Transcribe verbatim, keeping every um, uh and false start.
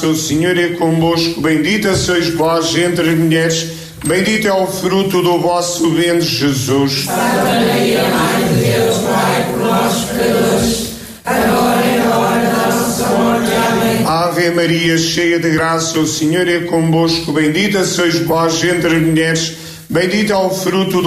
graça, o Senhor é convosco. Bendita sois vós entre as mulheres, bendito é o fruto do vosso ventre, Jesus. Santa Maria, Mãe de Deus, rogai por nós, pecadores, agora e na hora da nossa morte. Amém. Ave Maria, cheia de graça, o Senhor é convosco. Bendita sois vós entre as mulheres, bendito é o fruto do